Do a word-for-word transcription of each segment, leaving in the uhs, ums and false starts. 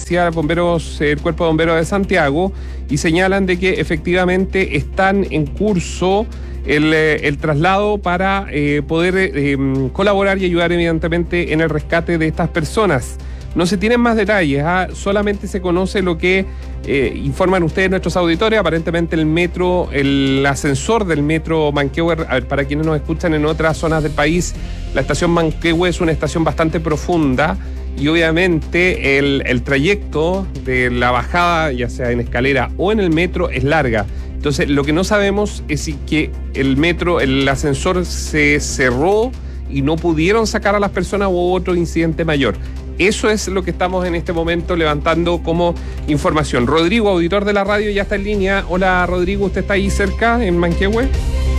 decía Bomberos, el Cuerpo de Bomberos de Santiago, y señalan de que efectivamente están en curso el, el traslado para eh, poder eh, colaborar y ayudar evidentemente en el rescate de estas personas. No se tienen más detalles, ¿ah? Solamente se conoce lo que eh, informan ustedes, nuestros auditores. Aparentemente el metro, el ascensor del metro Manquehue, a ver, para quienes nos escuchan en otras zonas del país, la estación Manquehue es una estación bastante profunda y obviamente el, el trayecto de la bajada, ya sea en escalera o en el metro, es larga. Entonces, lo que no sabemos es si que el metro, el ascensor se cerró y no pudieron sacar a las personas u otro incidente mayor. Eso es lo que estamos en este momento levantando como información. Rodrigo, auditor de la radio, ya está en línea. Hola, Rodrigo, ¿usted está ahí cerca, en Manquehue?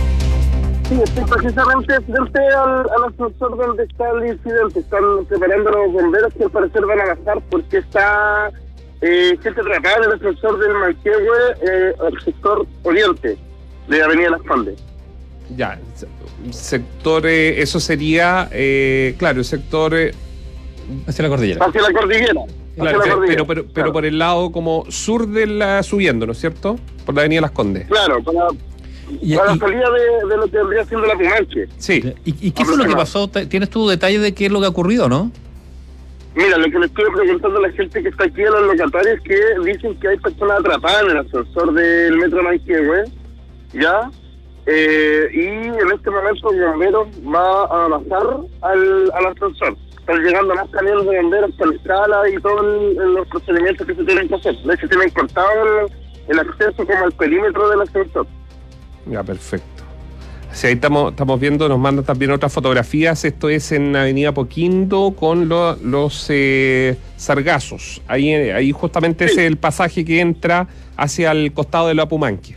Sí, estoy precisamente frente al, al ascensor donde está el incidente. Están preparando los bomberos que al parecer van a bajar porque está eh, gente atrapada en el ascensor del Manquehue, eh, al sector oriente de Avenida Las Condes. Ya, sector, eh, eso sería, eh, claro, el sector... Eh, hacia la cordillera. Hacia la cordillera. Claro, hacia la cordillera. pero, pero, pero claro. por el lado como sur de la subiendo, ¿no es cierto? Por la Avenida Las Condes. Claro, para, Y, para y, la salida de, de lo que vendría siendo la Pumanque. Sí. ¿Y, y qué fue lo que pasó? ¿Tienes tu detalle de qué es lo que ha ocurrido, no? Mira, lo que le estuve preguntando a la gente que está aquí, a los locatarios, es que dicen que hay personas atrapadas en el ascensor del metro Manquehue, ¿ya? Eh, y en este momento el bombero va a bajar al, al ascensor. Están llegando más camiones de bomberos con escala y todos los procedimientos que se tienen que hacer. De hecho, tienen cortado el, el acceso como al perímetro del ascensor. Ya, perfecto. Sí, ahí estamos, estamos viendo, nos mandan también otras fotografías. Esto es en Avenida Poquindo con lo, los eh, sargazos. Ahí, ahí justamente sí. Es el pasaje que entra hacia el costado de la Pumanque.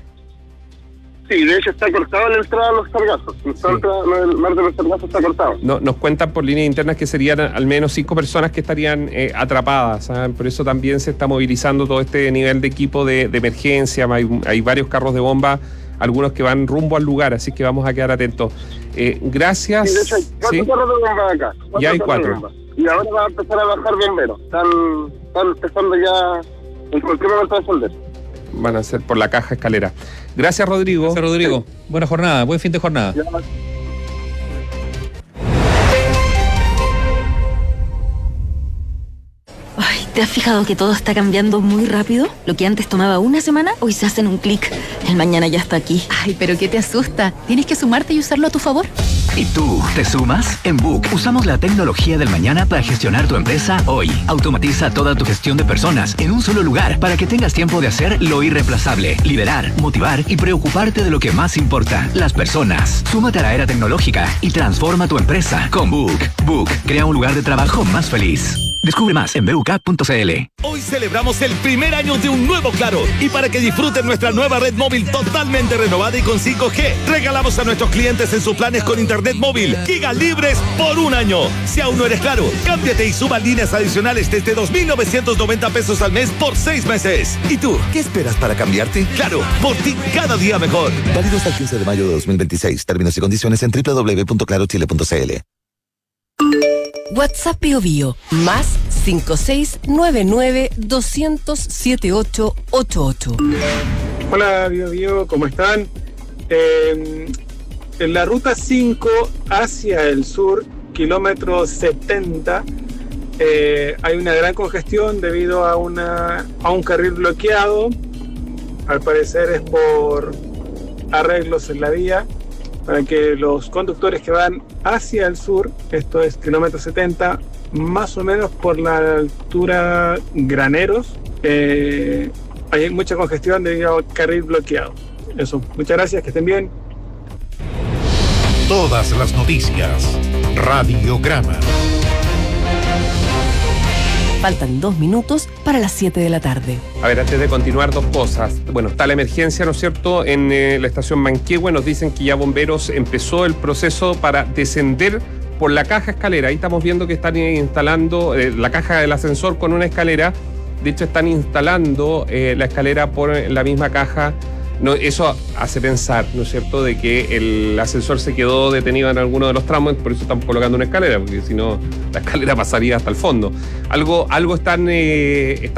Sí, de hecho está cortado la entrada de los sargazos. Sí. El mar de los sargazos está cortado. No, nos cuentan por líneas internas que serían al menos cinco personas que estarían eh, atrapadas. ¿Saben? Por eso también se está movilizando todo este nivel de equipo de, de emergencia. Hay, hay varios carros de bomba, algunos que van rumbo al lugar, así que vamos a quedar atentos. Eh, gracias. Sí, de hecho hay cuatro ¿Sí? carros de bomba acá. Cuatro Ya hay cuatro. Y ahora va a empezar a bajar bomberos. Están, están empezando ya en cualquier momento a descender. Van a ser por la caja escalera. Gracias, Rodrigo. Gracias, Rodrigo. Sí. Buena jornada, buen fin de jornada. Ya. Ay, ¿te has fijado que todo está cambiando muy rápido? Lo que antes tomaba una semana, hoy se hace en un clic. El mañana ya está aquí. Ay, pero ¿qué te asusta? Tienes que sumarte y usarlo a tu favor. ¿Y tú, te sumas? En Book usamos la tecnología del mañana para gestionar tu empresa hoy. Automatiza toda tu gestión de personas en un solo lugar para que tengas tiempo de hacer lo irreemplazable, liderar, motivar y preocuparte de lo que más importa, las personas. Súmate a la era tecnológica y transforma tu empresa con Book. Book crea un lugar de trabajo más feliz. Descubre más en b u k punto c l. Hoy celebramos el primer año de un nuevo Claro y para que disfruten nuestra nueva red móvil totalmente renovada y con cinco G, regalamos a nuestros clientes en sus planes con internet móvil gigas libres por un año. Si aún no eres Claro, cámbiate y suba líneas adicionales desde dos mil novecientos noventa pesos al mes por seis meses. ¿Y tú, qué esperas para cambiarte? Claro, por ti cada día mejor. Válido hasta el quince de mayo de dos mil veintiséis. Términos y condiciones en doble u doble u doble u punto claro chile punto c l. WhatsApp Bio Bio, más cinco seis nueve nueve dos cero cero siete ocho ocho ocho. Hola Bio Bio, ¿cómo están? Eh, en la ruta cinco hacia el sur, kilómetro setenta, eh, hay una gran congestión debido a, una, a un carril bloqueado. Al parecer es por arreglos en la vía, para que los conductores que van hacia el sur, esto es kilómetro setenta, más o menos por la altura Graneros, eh, hay mucha congestión debido al carril bloqueado. Eso, muchas gracias, que estén bien. Todas las noticias, Radiograma. Faltan dos minutos para las siete de la tarde. A ver, antes de continuar, dos cosas. Bueno, está la emergencia, ¿no es cierto? En eh, la estación Manquehue nos dicen que ya Bomberos empezó el proceso para descender por la caja escalera. Ahí estamos viendo que están instalando eh, la caja del ascensor con una escalera. De hecho, están instalando eh, la escalera por la misma caja. No, eso hace pensar, ¿no es cierto?, de que el ascensor se quedó detenido en alguno de los tramos, por eso están colocando una escalera, porque si no, la escalera pasaría hasta el fondo. Algo, algo están, eh, están